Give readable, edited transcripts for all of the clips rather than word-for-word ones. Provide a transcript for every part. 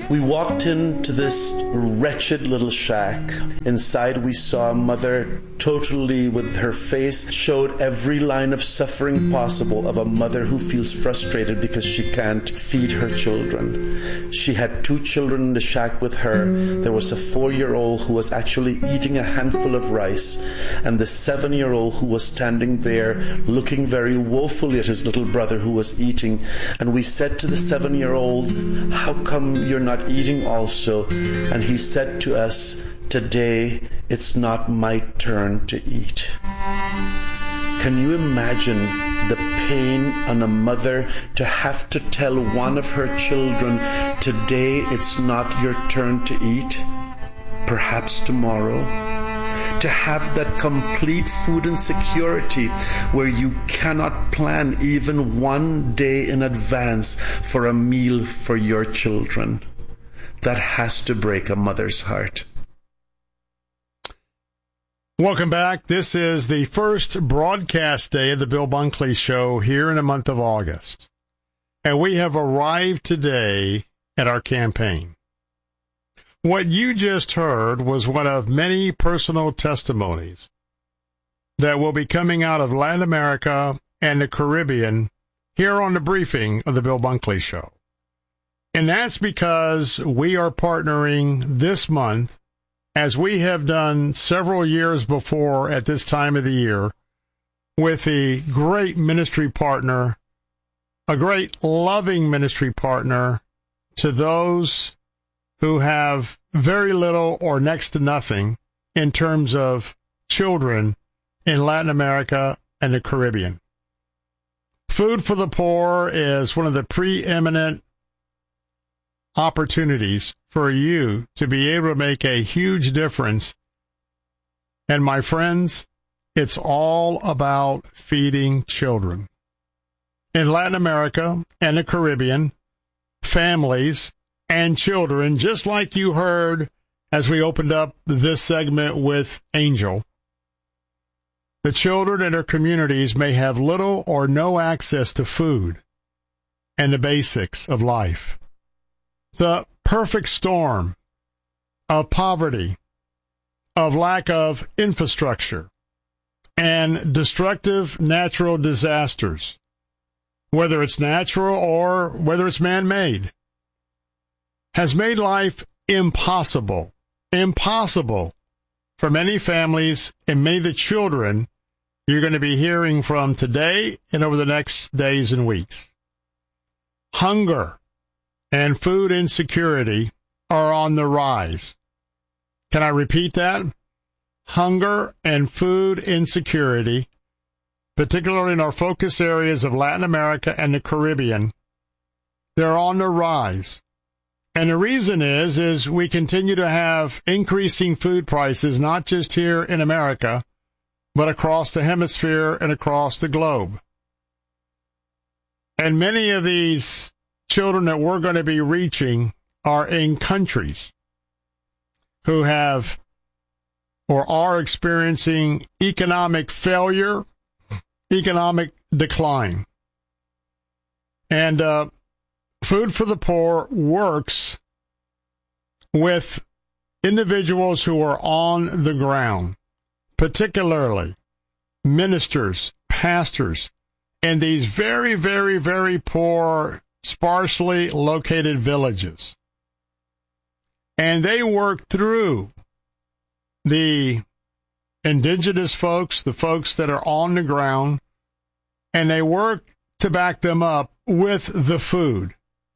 We walked into this wretched little shack. Inside we saw a mother totally with her face showed every line of suffering possible of a mother who feels frustrated because she can't feed her children. She had 2 children in the shack with her. There was a 4-year-old who was actually eating a handful of rice, and the 7-year-old who was standing there looking very woefully at his little brother who was eating. And we said to the 7-year-old, "How come you're not eating also?" And he said to us, "Today it's not my turn to eat." Can you imagine the pain on a mother to have to tell one of her children, "Today it's not your turn to eat, perhaps tomorrow"? To have that complete food insecurity where you cannot plan even one day in advance for a meal for your children. That has to break a mother's heart. Welcome back. This is the first broadcast day of the Bill Bunkley Show here in the month of August. And we have arrived today at our campaign. What you just heard was one of many personal testimonies that will be coming out of Latin America and the Caribbean here on the briefing of the Bill Bunkley Show. And that's because we are partnering this month, as we have done several years before at this time of the year, with a great ministry partner, a great loving ministry partner to those who have very little or next to nothing in terms of children in Latin America and the Caribbean. Food for the Poor is one of the preeminent opportunities for you to be able to make a huge difference. And my friends, it's all about feeding children. In Latin America and the Caribbean, families and children, just like you heard as we opened up this segment with Angel, the children in their communities may have little or no access to food and the basics of life. The perfect storm of poverty, of lack of infrastructure, and destructive natural disasters, whether it's natural or whether it's man-made, has made life impossible for many families and many of the children you're going to be hearing from today and over the next days and weeks. Hunger and food insecurity are on the rise. Can I repeat that? Hunger and food insecurity, particularly in our focus areas of Latin America and the Caribbean, they're on the rise. And the reason is we continue to have increasing food prices, not just here in America, but across the hemisphere and across the globe. And many of these children that we're going to be reaching are in countries who have or are experiencing economic failure, economic decline. And Food for the Poor works with individuals who are on the ground, particularly ministers, pastors, in these very, very, very poor, sparsely located villages. And they work through the indigenous folks, the folks that are on the ground, and they work to back them up with the food.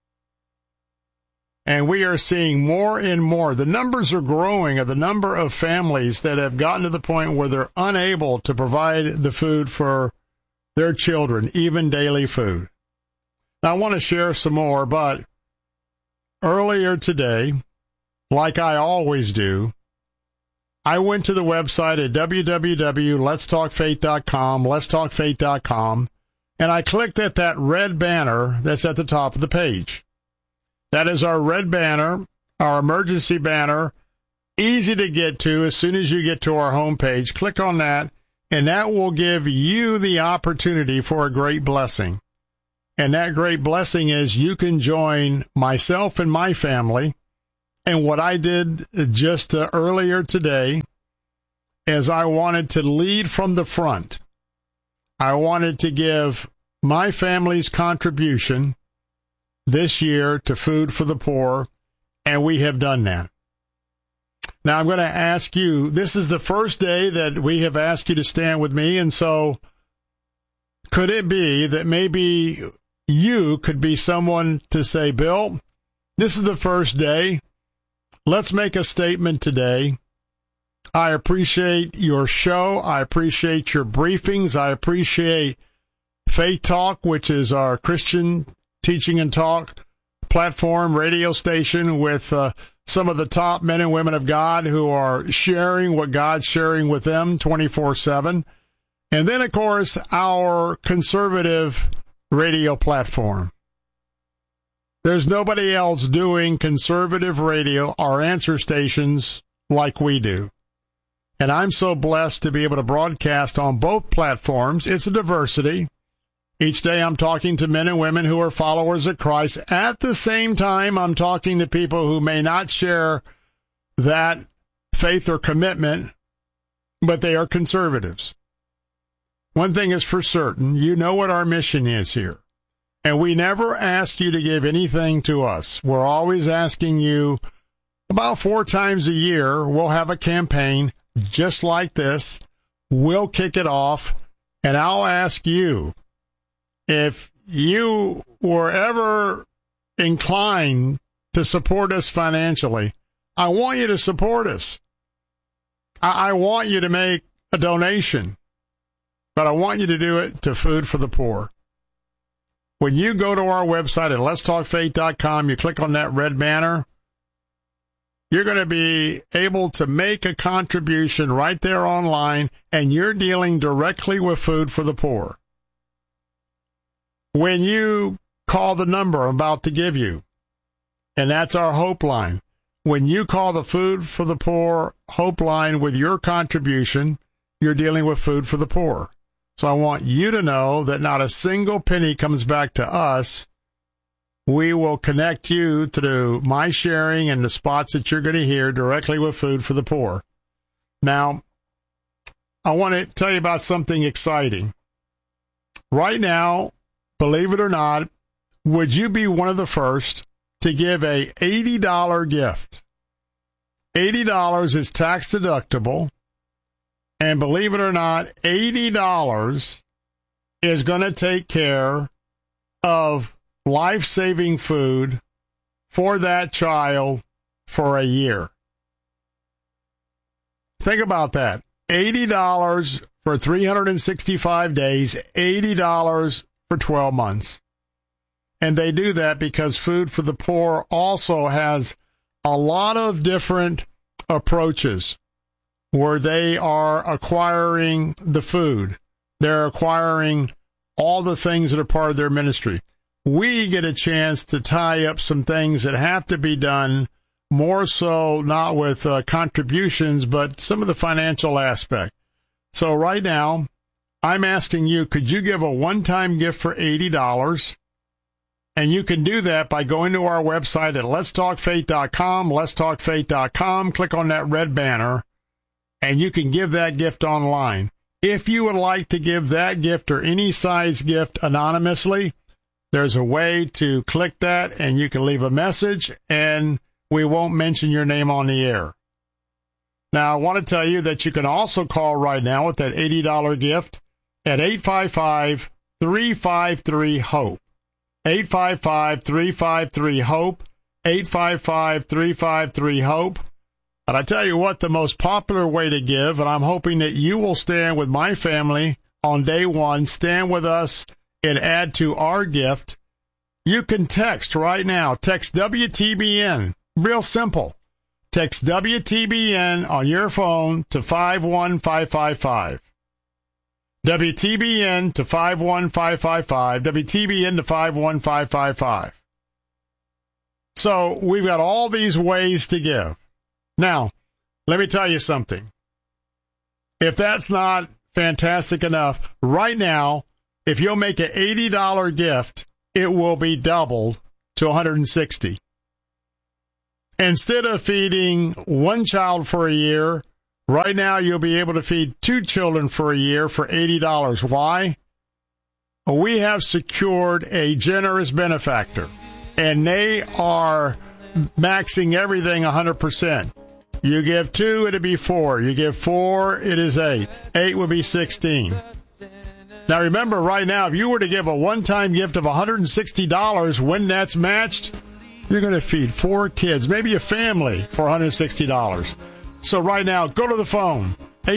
And we are seeing more and more. The numbers are growing of the number of families that have gotten to the point where they're unable to provide the food for their children, even daily food. Now, I want to share some more, but earlier today, like I always do, I went to the website at www.letstalkfaith.com, letstalkfaith.com, and I clicked at that red banner that's at the top of the page. That is our red banner, our emergency banner, easy to get to as soon as you get to our homepage. Click on that, and that will give you the opportunity for a great blessing. And that great blessing is you can join myself and my family. And what I did just earlier today is I wanted to lead from the front. I wanted to give my family's contribution this year to Food for the Poor, and we have done that. Now, I'm going to ask you, this is the first day that we have asked you to stand with me, and so could it be that maybe you could be someone to say, Bill, this is the first day. Let's make a statement today. I appreciate your show. I appreciate your briefings. I appreciate Faith Talk, which is our Christian teaching and talk platform, radio station with some of the top men and women of God who are sharing what God's sharing with them 24/7. And then, of course, our conservative radio platform. There's nobody else doing conservative radio, our answer stations, like we do. And I'm so blessed to be able to broadcast on both platforms. It's a diversity. Each day I'm talking to men and women who are followers of Christ. At the same time, I'm talking to people who may not share that faith or commitment, but they are conservatives. One thing is for certain, you know what our mission is here. And we never ask you to give anything to us. We're always asking you, about 4 times a year, we'll have a campaign just like this. We'll kick it off, and I'll ask you, if you were ever inclined to support us financially, I want you to support us. I want you to make a donation, but I want you to do it to Food for the Poor. When you go to our website at letstalkfaith.com, you click on that red banner, you're going to be able to make a contribution right there online, and you're dealing directly with Food for the Poor. When you call the number I'm about to give you, and that's our Hope Line, when you call the Food for the Poor Hope Line with your contribution, you're dealing with Food for the Poor. So I want you to know that not a single penny comes back to us. We will connect you to my sharing and the spots that you're going to hear directly with Food for the Poor. Now, I want to tell you about something exciting. Right now, believe it or not, would you be one of the first to give a $80 gift? $80 is tax deductible. And believe it or not, $80 is going to take care of life-saving food for that child for a year. Think about that. $80 for 365 days, $80 for 12 months. And they do that because Food for the Poor also has a lot of different approaches where they are acquiring the food. They're acquiring all the things that are part of their ministry. We get a chance to tie up some things that have to be done, more so not with contributions, but some of the financial aspect. So right now, I'm asking you, could you give a one-time gift for $80? And you can do that by going to our website at letstalkfaith.com, letstalkfaith.com, click on that red banner, and you can give that gift online. If you would like to give that gift or any size gift anonymously, there's a way to click that, and you can leave a message, and we won't mention your name on the air. Now, I want to tell you that you can also call right now with that $80 gift at 855-353-HOPE. 855-353-HOPE. 855-353-HOPE. And I tell you what, the most popular way to give, and I'm hoping that you will stand with my family on day one, stand with us and add to our gift. You can text right now. Text WTBN. Real simple. Text WTBN on your phone to 51555. WTBN to 51555. WTBN to 51555. So we've got all these ways to give. Now, let me tell you something. If that's not fantastic enough, right now, if you'll make an $80 gift it will be doubled to $160. Instead of feeding one child for a year, right now you'll be able to feed 2 children for a year for $80. Why? We have secured a generous benefactor, and they are maxing everything 100%. You give 2, it'd be 4. You give 4, it is 8. 8 would be 16. Now remember, right now, if you were to give a one-time gift of $160, when that's matched, you're going to feed 4 kids, maybe a family, for $160. So right now, go to the phone,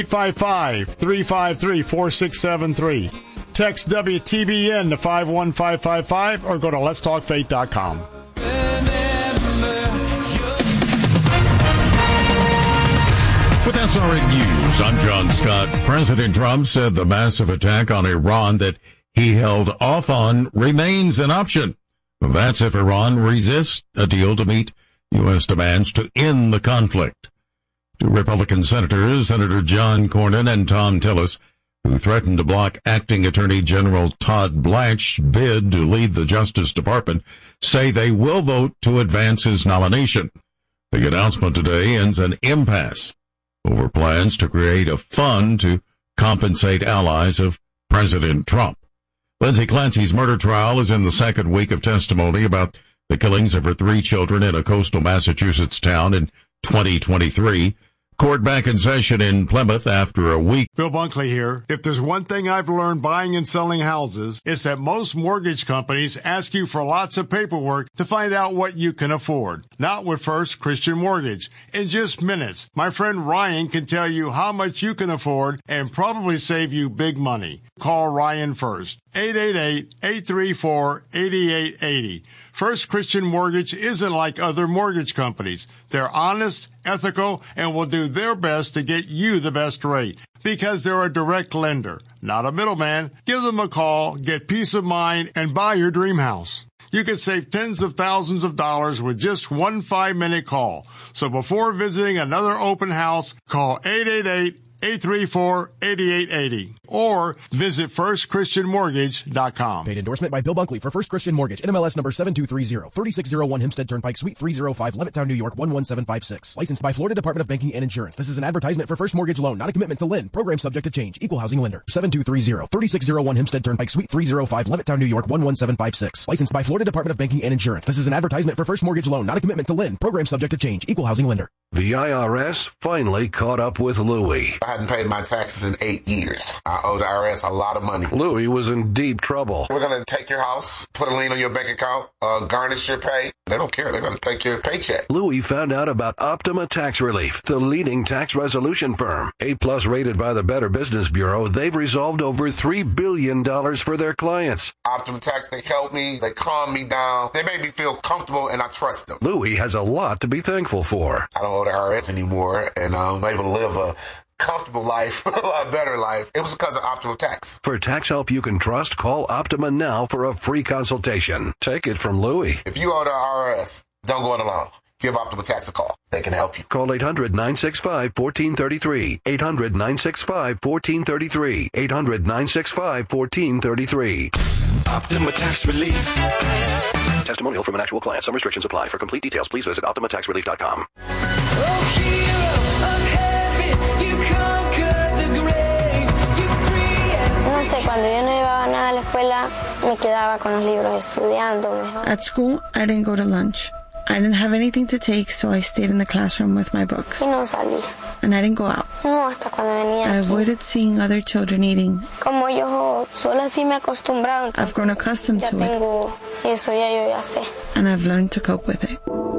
855-353-4673. Text WTBN to 51555 or go to letstalkfaith.com. With SRN News, I'm John Scott. President Trump said the massive attack on Iran that he held off on remains an option. That's if Iran resists a deal to meet U.S. demands to end the conflict. 2 Republican senators, Senator John Cornyn and Tom Tillis, who threatened to block Acting Attorney General Todd Blanche's bid to lead the Justice Department, say they will vote to advance his nomination. The announcement today ends an impasse over plans to create a fund to compensate allies of President Trump. Lindsay Clancy's murder trial is in the second week of testimony about the killings of her 3 children in a coastal Massachusetts town in 2023. Court back in session in Plymouth after a week. Bill Bunkley here. If there's one thing I've learned buying and selling houses, it's that most mortgage companies ask you for lots of paperwork to find out what you can afford. Not with First Christian Mortgage. In just minutes, my friend Ryan can tell you how much you can afford and probably save you big money. Call Ryan first. 888-834-8880. First Christian Mortgage isn't like other mortgage companies. They're honest, ethical, and will do their best to get you the best rate because they're a direct lender, not a middleman. Give them a call, get peace of mind, and buy your dream house. You could save tens of thousands of dollars with just one 5-minute call. So before visiting another open house, call 888-834-8880 or visit firstchristianmortgage.com. Paid endorsement by Bill Bunkley for First Christian Mortgage, NMLS number 7230, 3601 Hempstead Turnpike, Suite 305, Levittown, New York 11756. Licensed by Florida Department of Banking and Insurance. This is an advertisement for First Mortgage Loan, not a commitment to lend. Program subject to change. Equal housing lender. 7230, 3601 Hempstead Turnpike, Suite 305, Levittown, New York 11756. Licensed by Florida Department of Banking and Insurance. This is an advertisement for First Mortgage Loan, not a commitment to lend. Program subject to change. Equal housing lender. The IRS finally caught up with Louie. I hadn't paid my taxes in 8 years. I owe the IRS a lot of money. Louie was in deep trouble. We're going to take your house, put a lien on your bank account, garnish your pay. They don't care. They're going to take your paycheck. Louie found out about Optima Tax Relief, the leading tax resolution firm. A+ rated by the Better Business Bureau, they've resolved over $3 billion for their clients. Optima Tax, they helped me. They calmed me down. They made me feel comfortable, and I trust them. Louie has a lot to be thankful for. I don't owe the IRS anymore, and I'm able to live a comfortable life, a lot better life. It was because of Optima Tax. For tax help you can trust, call Optima now for a free consultation. Take it from Louie. If you owe the IRS, don't go it alone. Give Optima Tax a call. They can help you. Call 800-965-1433. 800-965-1433. 800-965-1433. Optima Tax Relief. Testimonial from an actual client. Some restrictions apply. For complete details, please visit OptimaTaxRelief.com. Oh, hero of heaven, you conquered the grave. You free and No sé, cuando yo no llevaba nada a la escuela, me quedaba con los libros estudiando. At school, I didn't go to lunch. I didn't have anything to take, so I stayed in the classroom with my books. Y no salí. And I didn't go out. No, hasta cuando venía I aquí. avoided seeing other children eating. Como yo solo así me he acostumbrado, I've grown accustomed ya to it, tengo eso, ya yo ya sé. and I've learned to cope with it.